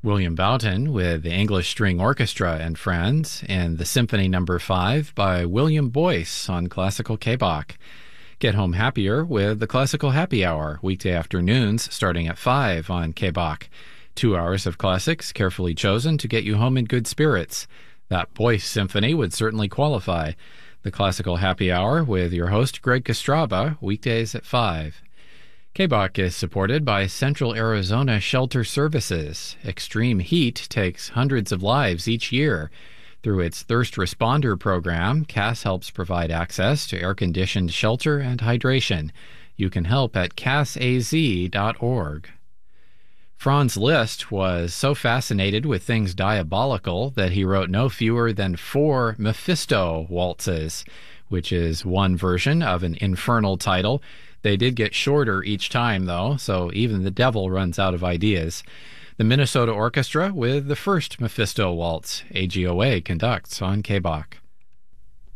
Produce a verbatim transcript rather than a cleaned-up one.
William Boughton with the English String Orchestra and Friends and the Symphony Number five by William Boyce on Classical K-Bach. Get home happier with the Classical Happy Hour, weekday afternoons starting at five on K-Bach. Two hours of classics carefully chosen to get you home in good spirits. That Boyce symphony would certainly qualify. The Classical Happy Hour with your host Greg Kostraba, weekdays at five. K-Bach is supported by Central Arizona Shelter Services. Extreme heat takes hundreds of lives each year. Through its Thirst Responder program, C A S helps provide access to air-conditioned shelter and hydration. You can help at cas a z dot org. Franz Liszt was so fascinated with things diabolical that he wrote no fewer than four Mephisto waltzes, which is one version of an infernal title. They did get shorter each time, though, so even the devil runs out of ideas. The Minnesota Orchestra with the first Mephisto waltz, A G O A conducts on K-Bach.